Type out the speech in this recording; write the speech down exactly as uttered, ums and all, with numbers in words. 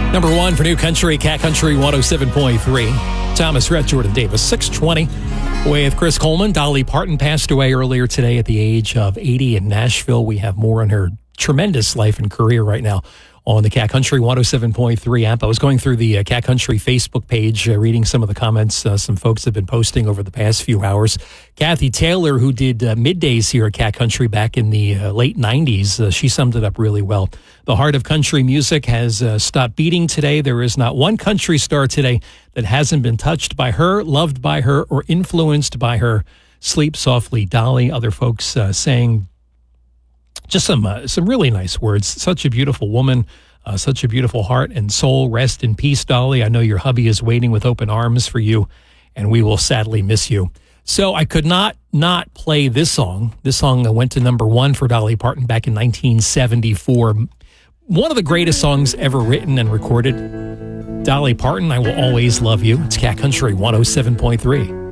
Number one for New Country, Cat Country one oh seven point three. Thomas Rhett, Jordan Davis, six twenty with Chris Coleman. Dolly Parton passed away earlier today at the age of eighty in Nashville. We have more on her tremendous life and career right now on the Cat Country one oh seven point three app. I was going through the uh, Cat Country Facebook page, uh, reading some of the comments uh, some folks have been posting over the past few hours. Kathy Taylor, who did uh, middays here at Cat Country back in the uh, late nineties, uh, she summed it up really well. The heart of country music has uh, stopped beating today. There is not one country star today that hasn't been touched by her, loved by her, or influenced by her. Sleep softly, Dolly. Other folks uh, saying just some uh, some really nice words. Such a beautiful woman, uh, such a beautiful heart and soul. Rest in peace, Dolly. I know your hubby is waiting with open arms for you, and we will sadly miss you. So I could not not play this song. This song went to number one for Dolly Parton back in nineteen seventy-four. One of the greatest songs ever written and recorded. Dolly Parton, I Will Always Love You. It's Cat Country one oh seven point three.